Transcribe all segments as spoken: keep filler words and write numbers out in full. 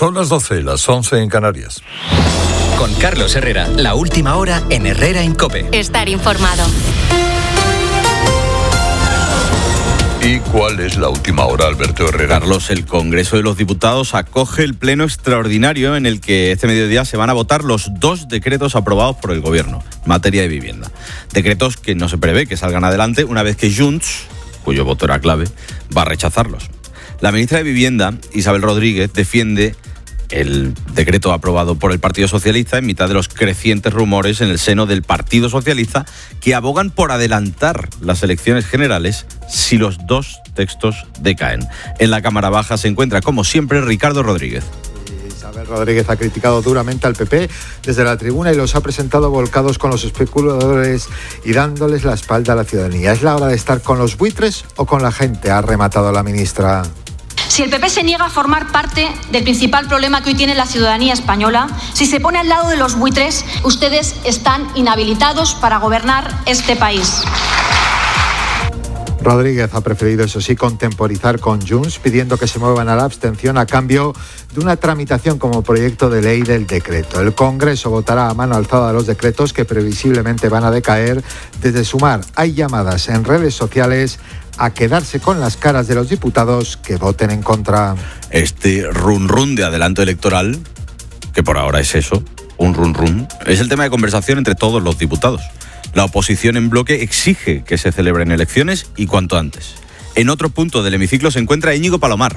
Son las doce, las once en Canarias. Con Carlos Herrera, la última hora en Herrera en COPE. Estar informado. ¿Y cuál es la última hora, Alberto Herrera? Carlos, el Congreso de los Diputados acoge el pleno extraordinario en el que este mediodía se van a votar los dos decretos aprobados por el Gobierno en materia de vivienda. Decretos que no se prevé que salgan adelante una vez que Junts, cuyo voto era clave, va a rechazarlos. La ministra de Vivienda, Isabel Rodríguez, defiende el decreto aprobado por el Partido Socialista en mitad de los crecientes rumores en el seno del Partido Socialista que abogan por adelantar las elecciones generales si los dos textos decaen. En la Cámara Baja se encuentra, como siempre, Ricardo Rodríguez. Isabel Rodríguez ha criticado duramente al P P desde la tribuna y los ha presentado volcados con los especuladores y dándoles la espalda a la ciudadanía. ¿Es la hora de estar con los buitres o con la gente?, ha rematado la ministra. Si el P P se niega a formar parte del principal problema que hoy tiene la ciudadanía española, si se pone al lado de los buitres, ustedes están inhabilitados para gobernar este país. Rodríguez ha preferido, eso sí, contemporizar con Junts, pidiendo que se muevan a la abstención a cambio de una tramitación como proyecto de ley del decreto. El Congreso votará a mano alzada los decretos que previsiblemente van a decaer. Desde Sumar hay llamadas en redes sociales a quedarse con las caras de los diputados que voten en contra. Este run run de adelanto electoral, que por ahora es eso, un run run, es el tema de conversación entre todos los diputados. La oposición en bloque exige que se celebren elecciones y cuanto antes. En otro punto del hemiciclo se encuentra Íñigo Palomar.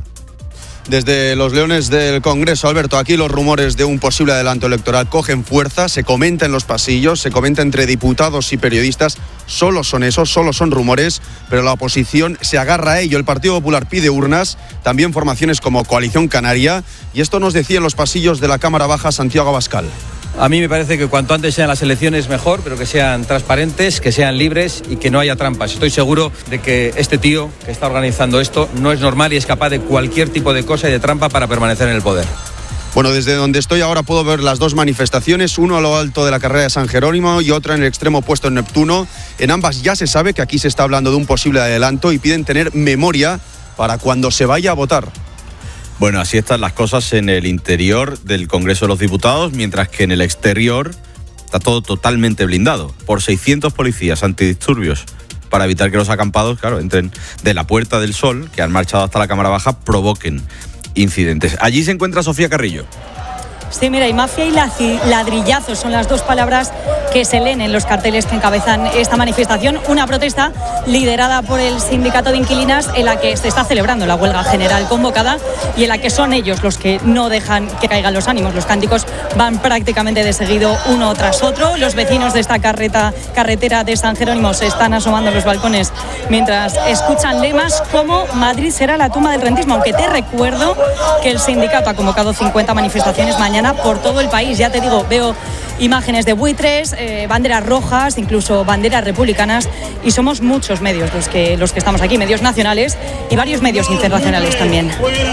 Desde los Leones del Congreso, Alberto, aquí los rumores de un posible adelanto electoral cogen fuerza, se comenta en los pasillos, se comenta entre diputados y periodistas. Solo son esos, solo son rumores, pero la oposición se agarra a ello. El Partido Popular pide urnas, también formaciones como Coalición Canaria, y esto nos decía en los pasillos de la Cámara Baja Santiago Abascal. A mí me parece que cuanto antes sean las elecciones mejor, pero que sean transparentes, que sean libres y que no haya trampas. Estoy seguro de que este tío que está organizando esto no es normal y es capaz de cualquier tipo de cosa y de trampa para permanecer en el poder. Bueno, desde donde estoy ahora puedo ver las dos manifestaciones, uno a lo alto de la carrera de San Jerónimo y otra en el extremo opuesto en Neptuno. En ambas ya se sabe que aquí se está hablando de un posible adelanto y piden tener memoria para cuando se vaya a votar. Bueno, así están las cosas en el interior del Congreso de los Diputados, mientras que en el exterior está todo totalmente blindado por seiscientos policías antidisturbios para evitar que los acampados, claro, entren de la Puerta del Sol, que han marchado hasta la Cámara Baja, provoquen incidentes. Allí se encuentra Sofía Carrillo. Sí, mira, y mafia y ladrillazo son las dos palabras que se leen en los carteles que encabezan esta manifestación. Una protesta liderada por el sindicato de inquilinas en la que se está celebrando la huelga general convocada y en la que son ellos los que no dejan que caigan los ánimos. Los cánticos van prácticamente de seguido uno tras otro. Los vecinos de esta carreta, carretera de San Jerónimo se están asomando a los balcones mientras escuchan lemas como Madrid será la tumba del rentismo, aunque te recuerdo que el sindicato ha convocado cincuenta manifestaciones mañana por todo el país. Ya te digo, veo imágenes de buitres, eh, banderas rojas, incluso banderas republicanas, y somos muchos medios los que, los que estamos aquí, medios nacionales y varios medios internacionales también.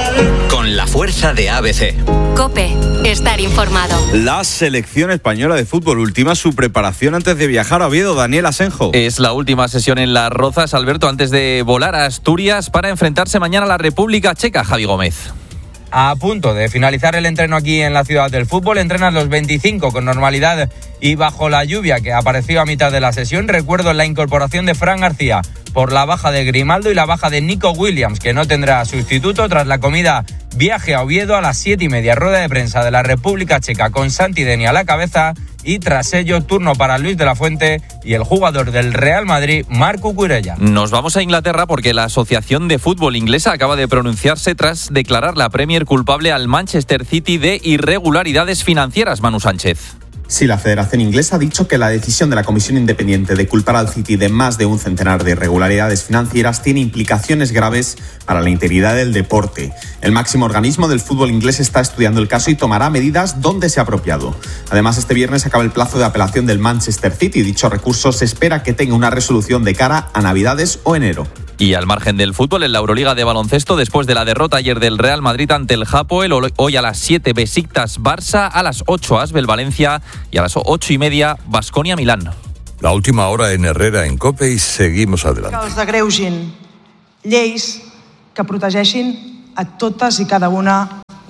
Con la fuerza de A B C. COPE, estar informado. La selección española de fútbol ultima su preparación antes de viajar a Oviedo. Daniel Asenjo. Es la última sesión en Las Rozas, Alberto, antes de volar a Asturias para enfrentarse mañana a la República Checa. Javi Gómez. A punto de finalizar el entreno aquí en la ciudad del fútbol, entrenan los veinticinco con normalidad y bajo la lluvia que apareció a mitad de la sesión. Recuerdo la incorporación de Fran García por la baja de Grimaldo y la baja de Nico Williams, que no tendrá sustituto. Tras la comida, viaje a Oviedo a las siete y media, rueda de prensa de la República Checa con Santi Deni a la cabeza, y tras ello turno para Luis de la Fuente y el jugador del Real Madrid, Marc Cucurella. Nos vamos a Inglaterra porque la Asociación de Fútbol Inglesa acaba de pronunciarse tras declarar la Premier culpable al Manchester City de irregularidades financieras. Manu Sánchez. Sí, la Federación Inglesa ha dicho que la decisión de la Comisión Independiente de culpar al City de más de un centenar de irregularidades financieras tiene implicaciones graves para la integridad del deporte. El máximo organismo del fútbol inglés está estudiando el caso y tomará medidas donde sea apropiado. Además, este viernes acaba el plazo de apelación del Manchester City. Dicho recurso se espera que tenga una resolución de cara a Navidades o enero. Y al margen del fútbol, en la Euroliga de baloncesto, después de la derrota ayer del Real Madrid ante el Hapoel, hoy a las siete Besiktas Barça, a las ocho Asbel Valencia y a las ocho y media Baskonia Milán. La última hora en Herrera en COPE y seguimos adelante. Que els agreugin lleis que protegeixin a totes i cada una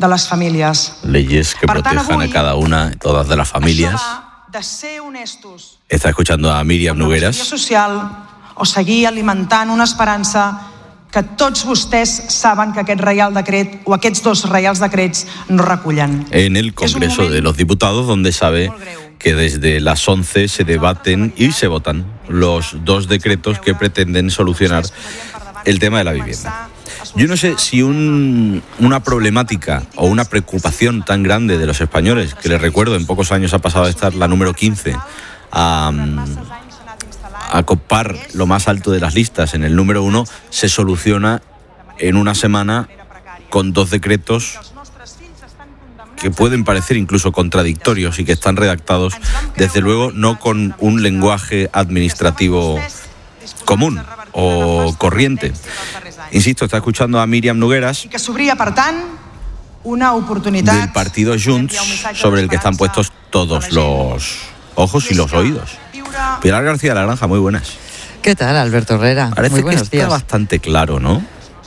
de les famílies. Leyes que Per tant, protejan avui, a cada una, todas de las familias. de ser honestos Está escuchando a Míriam amb la Nogueras. majoria social o seguir alimentant una esperança que tots vostès saben que aquest Reial Decret o aquests dos Reials Decrets no recullen. En el Congreso de los Diputados, donde sabe que desde las once se debaten y se votan los dos decretos que pretenden solucionar el tema de la vivienda. Yo no sé si un, una problemática o una preocupación tan grande de los españoles, que les recuerdo en pocos años ha pasado de estar la número quince a, a copar lo más alto de las listas en el número uno, se soluciona en una semana con dos decretos que pueden parecer incluso contradictorios y que están redactados, desde luego, no con un lenguaje administrativo común o corriente. Insisto, está escuchando a Míriam Nogueras, I que s'obria, per tant, una oportunitat del partido Junts, sobre el que están puestos todos los ojos y los oídos. Pilar García de la Granja, muy buenas. ¿Qué tal, Alberto Herrera? Parece muy buenos que está días. bastante claro, ¿no?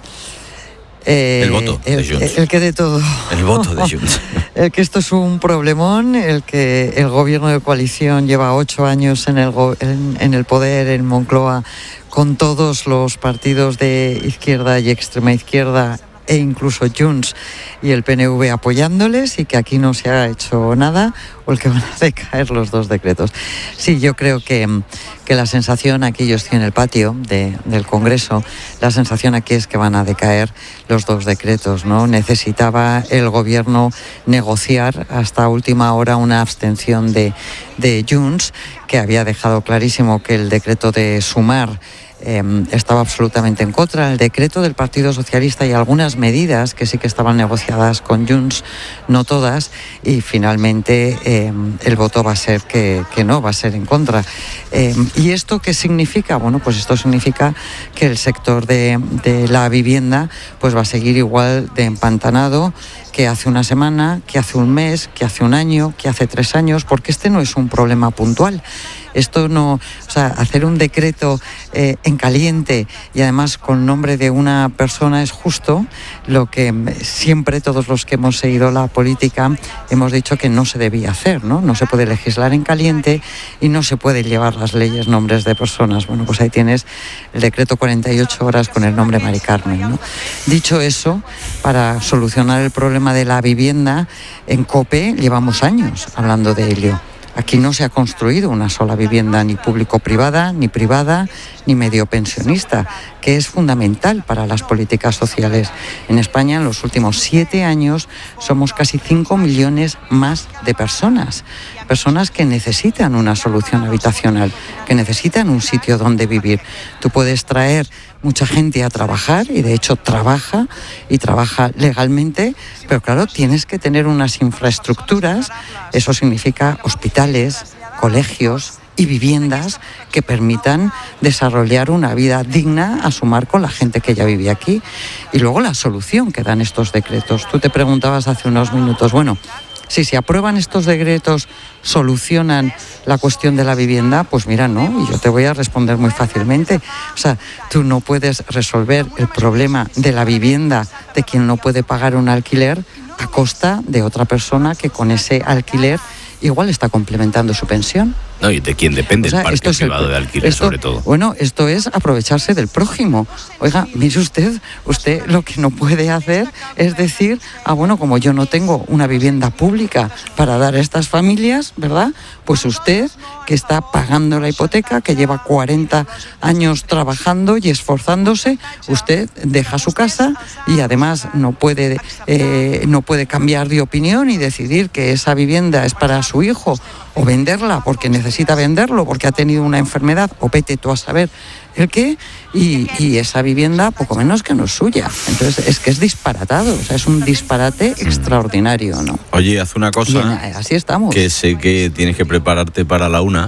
Eh, el voto de el, Junts. El que de todo. El voto de Junts. El que esto es un problemón, el que el gobierno de coalición lleva ocho años en el, go- en, en el poder en Moncloa, con todos los partidos de izquierda y extrema izquierda e incluso Junts y el P N V apoyándoles, y que aquí no se ha hecho nada, o el que van a decaer los dos decretos. Sí, yo creo que, que la sensación aquí, yo estoy en el patio de, del Congreso, la sensación aquí es que van a decaer los dos decretos, ¿no? Necesitaba el gobierno negociar hasta última hora una abstención de, de Junts, que había dejado clarísimo que el decreto de sumar Eh, estaba absolutamente en contra. El decreto del Partido Socialista y algunas medidas que sí que estaban negociadas con Junts, no todas, y finalmente eh, el voto va a ser que, que no, va a ser en contra. Eh, ¿Y esto qué significa? Bueno, pues esto significa que el sector de, de la vivienda pues va a seguir igual de empantanado que hace una semana, que hace un mes, que hace un año, que hace tres años, porque este no es un problema puntual. Esto no, o sea, hacer un decreto eh, en caliente y además con nombre de una persona es justo lo que siempre todos los que hemos seguido la política hemos dicho que no se debía hacer, ¿no? No se puede legislar en caliente y no se puede llevar las leyes nombres de personas. Bueno, pues ahí tienes el decreto cuarenta y ocho horas con el nombre Mari Carmen, ¿no? Dicho eso, para solucionar el problema de la vivienda, en COPE llevamos años hablando de ello. Aquí no se ha construido una sola vivienda, ni público-privada, ni privada, ni medio pensionista, que es fundamental para las políticas sociales. En España, en los últimos siete años, somos casi cinco millones más de personas. Personas que necesitan una solución habitacional, que necesitan un sitio donde vivir. Tú puedes traer mucha gente a trabajar, y de hecho trabaja, y trabaja legalmente, pero claro, tienes que tener unas infraestructuras. Eso significa hospitales, colegios y viviendas que permitan desarrollar una vida digna a sumar con la gente que ya vive aquí. Y luego la solución que dan estos decretos. Tú te preguntabas hace unos minutos, bueno, si se aprueban estos decretos, ¿solucionan la cuestión de la vivienda? Pues mira, no, y yo te voy a responder muy fácilmente. O sea, tú no puedes resolver el problema de la vivienda de quien no puede pagar un alquiler a costa de otra persona que con ese alquiler igual está complementando su pensión. No, y de quién depende, o sea, el parque privado el, de alquiler, esto, sobre todo. Bueno, esto es aprovecharse del prójimo. Oiga, mire usted, usted lo que no puede hacer es decir, ah, bueno, como yo no tengo una vivienda pública para dar a estas familias, ¿verdad? Pues usted, que está pagando la hipoteca, que lleva cuarenta años trabajando y esforzándose, usted deja su casa y además no puede, eh, no puede cambiar de opinión y decidir que esa vivienda es para su hijo, o venderla porque necesita venderlo, porque ha tenido una enfermedad, o vete tú a saber el qué, y, y esa vivienda poco menos que no es suya. Entonces es que es disparatado, o sea, es un disparate extraordinario, ¿no? Oye, haz una cosa, en, así estamos. Que sé que tienes que prepararte para la una,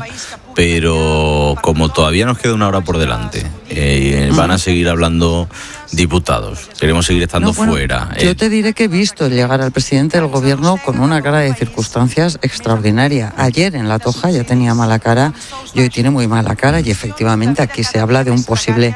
pero como todavía nos queda una hora por delante, eh, van a seguir hablando diputados, queremos seguir estando no, bueno, fuera. Yo eh. te diré que he visto llegar al presidente del gobierno con una cara de circunstancias extraordinaria. Ayer en La Toja ya tenía mala cara y hoy tiene muy mala cara, y efectivamente aquí se habla de un posible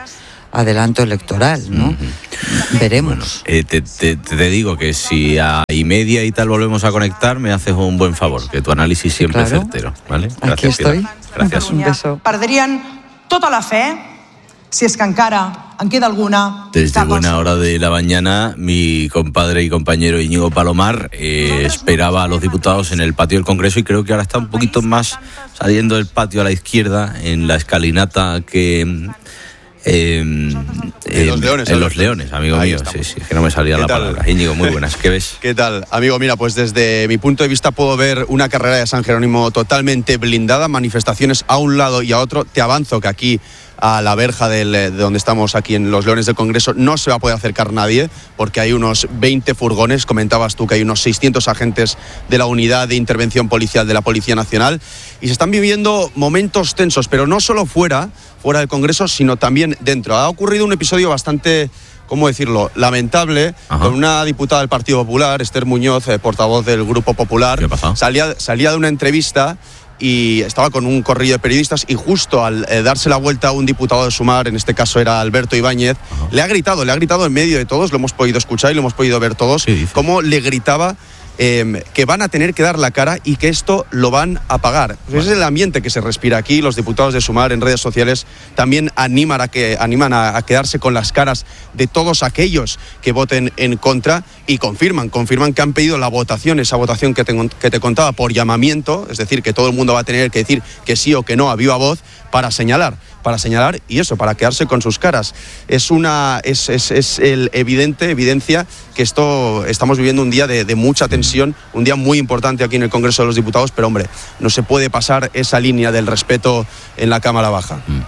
adelanto electoral, ¿no? Uh-huh. Veremos. Bueno, eh, te, te, te digo que si a y media y tal volvemos a conectar, me haces un buen favor, que tu análisis siempre claro. es certero, ¿vale? Gracias, Aquí estoy. Pilar. Gracias. Un beso. Perdrien tota la fe si és que encara en queda alguna. Desde buena hora de la mañana, mi compadre y compañero Íñigo Palomar eh, esperaba a los diputados en el patio del Congreso y creo que ahora está un poquito más saliendo del patio a la izquierda, en la escalinata que... Eh, en eh, los Leones, en los Leones, amigo mío. Sí, sí, es que no me salía la tal? palabra. Íñigo, muy buenas. ¿Qué ves? ¿Qué tal? Amigo, mira, pues desde mi punto de vista puedo ver una carrera de San Jerónimo totalmente blindada, manifestaciones a un lado y a otro. Te avanzo que aquí, a la verja del, de donde estamos aquí en los Leones del Congreso, no se va a poder acercar nadie porque hay unos veinte furgones. Comentabas tú que hay unos seiscientos agentes de la unidad de intervención policial de la Policía Nacional y se están viviendo momentos tensos, pero no solo fuera, fuera del Congreso, sino también dentro. Ha ocurrido un episodio bastante, ¿cómo decirlo?, lamentable. Ajá. Con una diputada del Partido Popular, Esther Muñoz, eh, portavoz del Grupo Popular. ¿Qué pasa? Salía, salía de una entrevista y estaba con un corrillo de periodistas y justo al eh, darse la vuelta a un diputado de Sumar, en este caso era Alberto Ibáñez, Ajá. le ha gritado, le ha gritado en medio de todos, lo hemos podido escuchar y lo hemos podido ver todos, cómo le gritaba eh, que van a tener que dar la cara y que esto lo van a pagar. Pues ese es el ambiente que se respira aquí. Los diputados de Sumar en redes sociales también animan a, que, animan a, a quedarse con las caras de todos aquellos que voten en contra y confirman, confirman que han pedido la votación, esa votación que te, que te contaba por llamamiento, es decir, que todo el mundo va a tener que decir que sí o que no a viva voz para señalar, para señalar y eso, para quedarse con sus caras. Es una es, es, es el evidente, evidencia que esto estamos viviendo un día de, de mucha tensión, un día muy importante aquí en el Congreso de los Diputados, pero hombre, no se puede pasar esa línea del respeto en la Cámara Baja. Mm.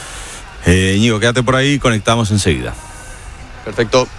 Eh, Íñigo, quédate por ahí y conectamos enseguida. Perfecto.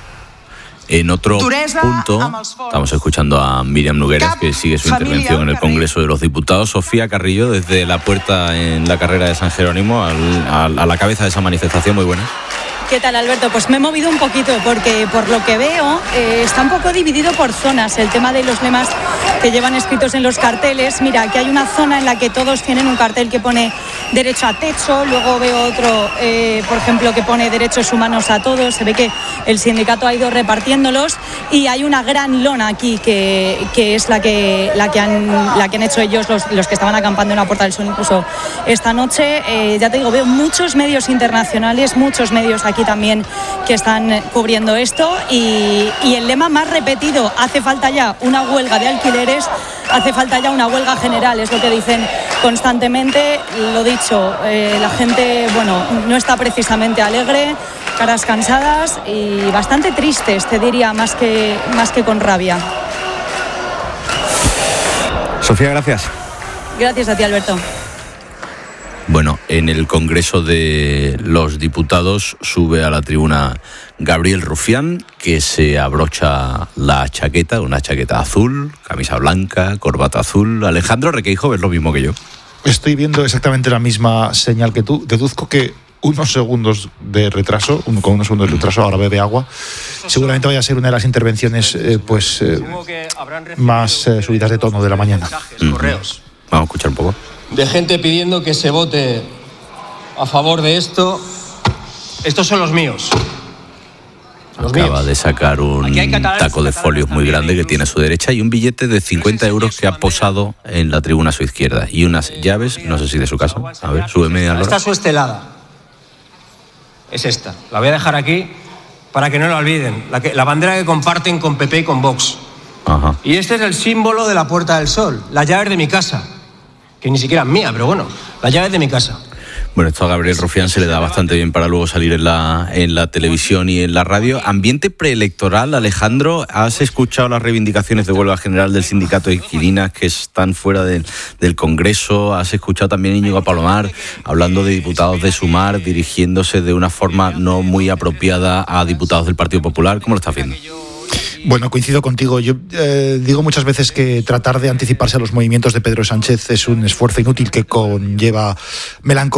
En otro punto, estamos escuchando a Míriam Nogueras, que sigue su intervención en el Congreso de los Diputados. Sofía Carrillo, desde la puerta en la carrera de San Jerónimo, al, al, a la cabeza de esa manifestación. Muy buena. ¿Qué tal, Alberto? Pues me he movido un poquito porque por lo que veo eh, está un poco dividido por zonas el tema de los lemas que llevan escritos en los carteles. Mira, aquí hay una zona en la que todos tienen un cartel que pone derecho a techo, luego veo otro, eh, por ejemplo, que pone derechos humanos a todos. Se ve que el sindicato ha ido repartiéndolos y hay una gran lona aquí que, que es la que, la, que han, la que han hecho ellos, los, los que estaban acampando en la Puerta del Sol incluso esta noche. Eh, ya te digo, veo muchos medios internacionales, muchos medios aquí también que están cubriendo esto y, y el lema más repetido: hace falta ya una huelga de alquileres, hace falta ya una huelga general, es lo que dicen constantemente. Lo dicho, eh, la gente, bueno, no está precisamente alegre, caras cansadas y bastante tristes, te diría, más que, más que con rabia. Sofía, gracias. Gracias a ti, Alberto. Bueno, en el Congreso de los Diputados sube a la tribuna Gabriel Rufián, que se abrocha la chaqueta, una chaqueta azul, camisa blanca, corbata azul. Alejandro Requeijo, ¿ves lo mismo que yo? Estoy viendo exactamente la misma señal que tú. Deduzco que unos segundos de retraso, con unos segundos de retraso, ahora bebe agua. Seguramente vaya a ser una de las intervenciones eh, pues eh, más eh, subidas de tono de la mañana. Mm. Vamos a escuchar un poco. De gente pidiendo que se vote a favor de esto. Estos son los míos. Los Acaba míos. de sacar un taco de folios muy grande que tiene a su derecha y un billete de cincuenta euros que ha posado en la tribuna a su izquierda. Y unas llaves, no sé si de su casa. A ver, súbeme a Esta es su estelada. Es esta. La voy a dejar aquí para que no la olviden. La, que, la bandera que comparten con P P y con Vox. Ajá. Y este es el símbolo de la Puerta del Sol. Las llaves de mi casa. Que ni siquiera es mía, pero bueno, las llaves de mi casa. Bueno, esto a Gabriel Rufián se le da bastante bien para luego salir en la, en la televisión y en la radio. Ambiente preelectoral, Alejandro, ¿has escuchado las reivindicaciones de huelga general del sindicato de inquilinas que están fuera del, del Congreso? ¿Has escuchado también a Íñigo Palomar hablando de diputados de Sumar, dirigiéndose de una forma no muy apropiada a diputados del Partido Popular? ¿Cómo lo estás viendo? Bueno, coincido contigo. Yo eh, digo muchas veces que tratar de anticiparse a los movimientos de Pedro Sánchez es un esfuerzo inútil que conlleva melancolía.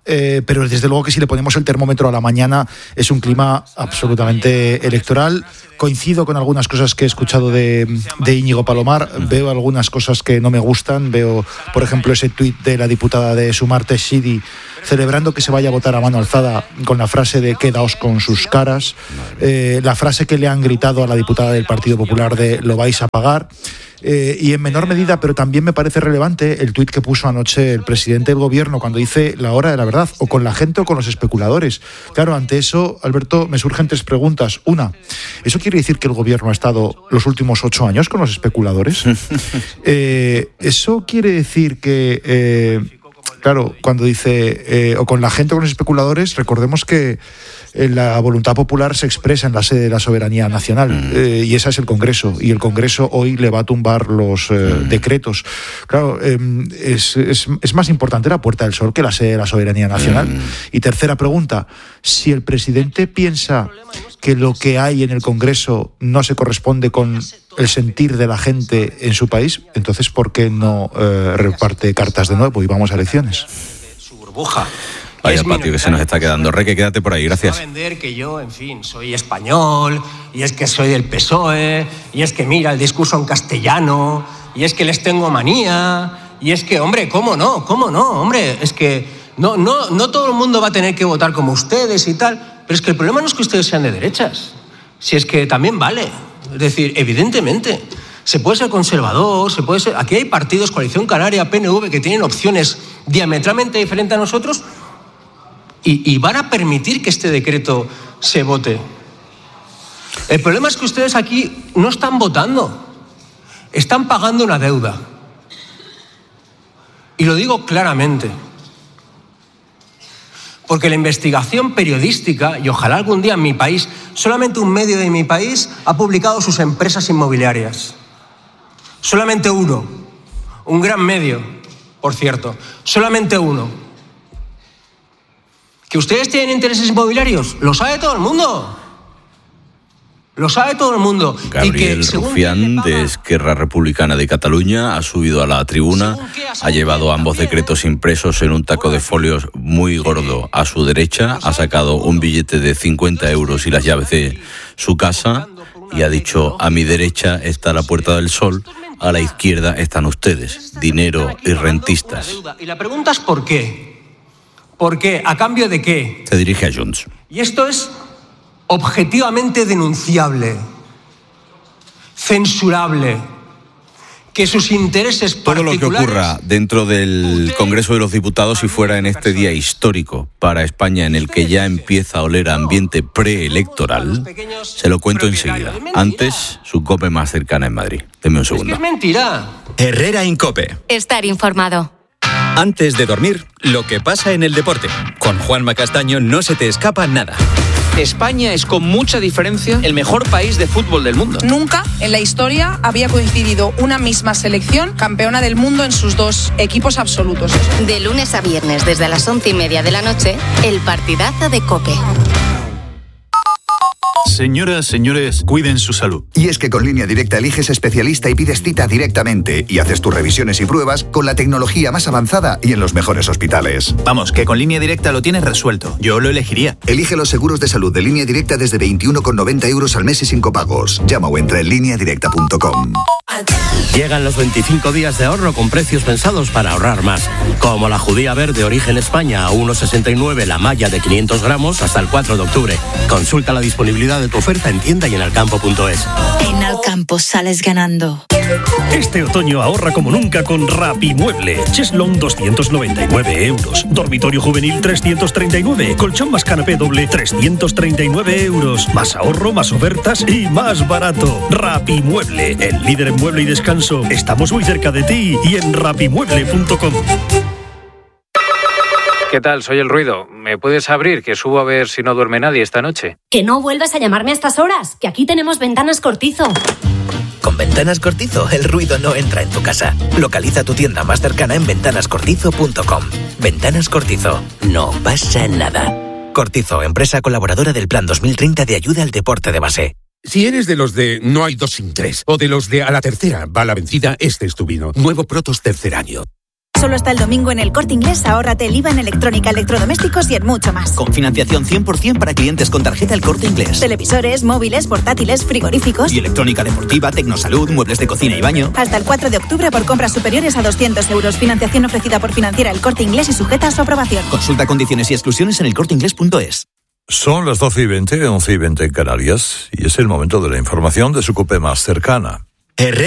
Eh, pero desde luego que si le ponemos el termómetro a la mañana es un clima absolutamente electoral. Coincido con algunas cosas que he escuchado de, de Íñigo Palomar, veo algunas cosas que no me gustan, veo por ejemplo ese tuit de la diputada de Sumar Teixidi celebrando que se vaya a votar a mano alzada con la frase de quedaos con sus caras, eh, la frase que le han gritado a la diputada del Partido Popular de lo vais a pagar. Eh, y en menor medida, pero también me parece relevante el tuit que puso anoche el presidente del gobierno cuando dice la hora de la verdad, o con la gente o con los especuladores. Claro, ante eso, Alberto, me surgen tres preguntas. Una, ¿eso quiere decir que el gobierno ha estado los últimos ocho años con los especuladores? eh, ¿Eso quiere decir que... Eh, Claro, cuando dice eh, o con la gente o con los especuladores, recordemos que eh, la voluntad popular se expresa en la sede de la soberanía nacional eh, y esa es el Congreso, y el Congreso hoy le va a tumbar los eh, decretos. Claro, eh, es, es, es más importante la Puerta del Sol que la sede de la soberanía nacional. Y tercera pregunta, si el presidente piensa que lo que hay en el Congreso no se corresponde con el sentir de la gente en su país, entonces ¿por qué no eh, reparte cartas de nuevo y vamos a elecciones? Su burbuja. Vaya patio que se nos está quedando. Reque, quédate por ahí, gracias. Va a vender que yo, en fin, soy español, y es que soy del P S O E, y es que mira el discurso en castellano, y es que les tengo manía, y es que, hombre, ¿cómo no? ¿Cómo no? Hombre, es que no, no, no todo el mundo va a tener que votar como ustedes y tal, pero es que el problema no es que ustedes sean de derechas, si es que también vale. Es decir, evidentemente, se puede ser conservador, se puede ser... Aquí hay partidos, Coalición Canaria, P N V, que tienen opciones diametralmente diferentes a nosotros y, y van a permitir que este decreto se vote. El problema es que ustedes aquí no están votando, están pagando una deuda. Y lo digo claramente. Porque la investigación periodística, y ojalá algún día en mi país, solamente un medio de mi país ha publicado sus empresas inmobiliarias. Solamente uno. Un gran medio, por cierto. Solamente uno. ¿Que ustedes tienen intereses inmobiliarios? Lo sabe todo el mundo. Lo sabe todo el mundo. Gabriel y que, Rufián, de Esquerra Republicana de Cataluña, ha subido a la tribuna, ha llevado ambos decretos impresos en un taco de folios muy gordo a su derecha, ha sacado un billete de cincuenta euros y las llaves de su casa y ha dicho: a mi derecha está la Puerta del Sol, a la izquierda están ustedes, dinero y rentistas. Y la pregunta es ¿por qué? ¿Por qué? ¿A cambio de qué? Se dirige a Junts. Y esto es objetivamente denunciable, censurable, que sus intereses todo particulares... Todo lo que ocurra dentro del Congreso de los Diputados, si fuera en este día histórico para España, en el que ya empieza a oler a ambiente preelectoral, se lo cuento enseguida. Antes, su COPE más cercana en Madrid. Deme un segundo. Es que es mentira. Herrera Incope. Estar informado. Antes de dormir, lo que pasa en el deporte. Con Juanma Castaño no se te escapa nada. España es con mucha diferencia el mejor país de fútbol del mundo. Nunca en la historia había coincidido una misma selección campeona del mundo en sus dos equipos absolutos. De lunes a viernes desde las once y media de la noche, el partidazo de COPE. Señoras, señores, cuiden su salud. Y es que con Línea Directa eliges especialista y pides cita directamente y haces tus revisiones y pruebas con la tecnología más avanzada y en los mejores hospitales. Vamos, que con Línea Directa lo tienes resuelto. Yo lo elegiría. Elige los seguros de salud de Línea Directa desde veintiuno con noventa euros al mes y sin copagos. Llama o entra en línea directa punto com. Llegan los veinticinco días de ahorro con precios pensados para ahorrar más. Como la judía verde origen España a uno sesenta y nueve la malla de quinientos gramos hasta el cuatro de octubre. Consulta la disponibilidad de tu oferta en tienda y en alcampo punto es. En Alcampo sales ganando. Este otoño ahorra como nunca con Rapimueble. Cheslong doscientos noventa y nueve euros. Dormitorio juvenil trescientos treinta y nueve. Colchón más canapé doble trescientos treinta y nueve euros. Más ahorro, más ofertas y más barato. Rapimueble, el líder en mueble y descanso. Estamos muy cerca de ti y en rapimueble punto com. ¿Qué tal? Soy El Ruido. ¿Me puedes abrir? Que subo a ver si no duerme nadie esta noche. Que no vuelvas a llamarme a estas horas, que aquí tenemos Ventanas Cortizo. Con Ventanas Cortizo, el ruido no entra en tu casa. Localiza tu tienda más cercana en ventanas cortizo punto com. Ventanas Cortizo. No pasa nada. Cortizo, empresa colaboradora del Plan dos mil treinta de ayuda al deporte de base. Si eres de los de no hay dos sin tres, o de los de a la tercera va la vencida, este es tu vino. Nuevo Protos tercer año. Solo hasta el domingo en El Corte Inglés ahórrate el I V A en electrónica, electrodomésticos y en mucho más. Con financiación cien por ciento para clientes con tarjeta El Corte Inglés. Televisores, móviles, portátiles, frigoríficos. Y electrónica deportiva, tecnosalud, muebles de cocina y baño. Hasta el cuatro de octubre por compras superiores a doscientos euros. Financiación ofrecida por Financiera El Corte Inglés y sujeta a su aprobación. Consulta condiciones y exclusiones en elcorteinglés punto es. Son las doce y veinte, once y veinte en Canarias, y es el momento de la información de su COPE más cercana.